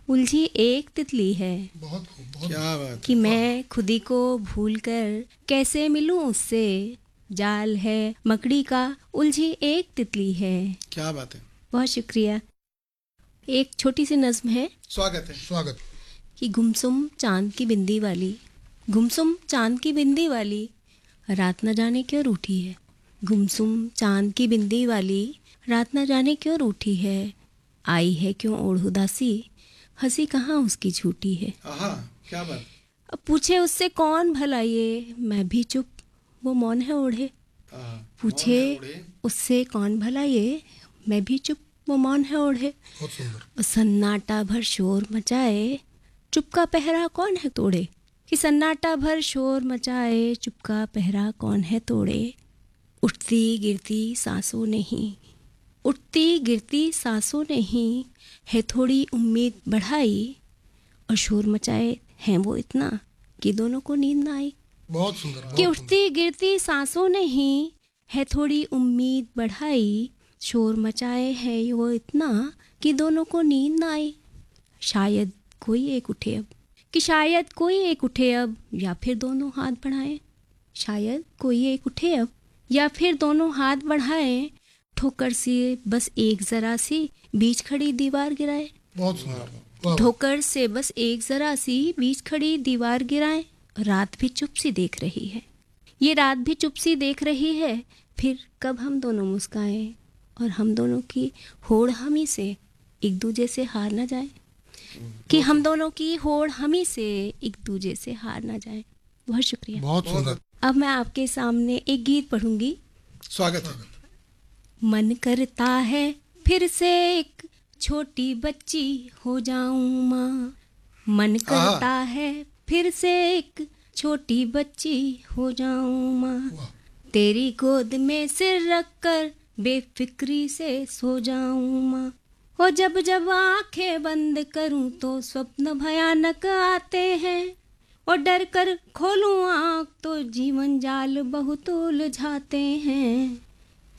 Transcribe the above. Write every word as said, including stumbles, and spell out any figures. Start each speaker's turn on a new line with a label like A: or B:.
A: उलझी एक तितली है।
B: बहुत खूब, बहुत
C: क्या बात
A: कि मैं खुदी को भूल कर कैसे मिलूं उससे, जाल है मकड़ी का उलझी एक तितली है।
C: क्या बात है।
A: बहुत शुक्रिया। एक छोटी सी नज्म है।
C: स्वागत है।
B: स्वागत।
A: कि गुमसुम चांद की बिंदी वाली, गुमसुम चांद की बिंदी वाली, रात न जाने क्यों रूठी है। गुमसुम चांद की बिंदी वाली, रात न जाने क्यों रूठी है। आई है क्यों ओढ़ उदासी, हंसी कहाँ उसकी झूठी है।
C: आहा, क्या बात।
A: अब पूछे उससे कौन भला ये, मैं भी चुप वो मौन है ओढ़े।
C: आहा,
A: पूछे
C: मौन है ओढ़े।
A: उससे कौन भला ये, मैं भी चुप वो मौन है ओढ़े।
B: बहुत सुंदर।
A: और सन्नाटा भर शोर मचाए, चुप का पहरा कौन है तोड़े। कि सन्नाटा भर शोर मचाए, चुप का पहरा कौन है तोड़े। उठती गिरती सांसों नहीं, उठती गिरती सांसों नहीं, है थोड़ी उम्मीद बढ़ाई। और शोर मचाए हैं वो इतना कि दोनों को नींद ना आई।
B: बहुत सुंदर, बहुत
A: कि
B: सुंदर।
A: उठती गिरती सांसों ने ही है थोड़ी उम्मीद बढ़ाई। शोर मचाए है वो इतना कि दोनों को नींद ना आई। शायद कोई एक उठे अब, कि शायद कोई एक उठे अब, या फिर दोनों हाथ बढ़ाएं। शायद कोई एक उठे अब, या फिर दोनों हाथ बढ़ाएं। ठोकर से बस एक जरा सी बीच खड़ी दीवार गिराए।
B: बहुत सुंदर। वाह।
A: ठोकर से बस एक जरा सी बीच खड़ी दीवार गिराए। रात भी चुप सी देख रही है, ये रात भी चुप सी देख रही है। फिर कब हम दोनों मुस्काएं और हम दोनों की होड़ हमी से एक दूजे से हार ना जाए। कि हम दोनों की होड़ हमी से एक दूजे से हार ना जाए। बहुत शुक्रिया।
B: बहुत सुंदर।
A: अब मैं आपके सामने एक गीत पढ़ूंगी।
C: स्वागत है।
A: मन करता है फिर से एक छोटी बच्ची हो जाऊं माँ। मन करता है फिर से एक छोटी बच्ची हो जाऊं माँ। तेरी गोद में सिर रख कर बेफिक्री से सो जाऊं माँ। और जब जब आंखें बंद करूं तो स्वप्न भयानक आते हैं। और डर कर खोलूं आँख तो जीवन जाल बहुत उलझाते हैं।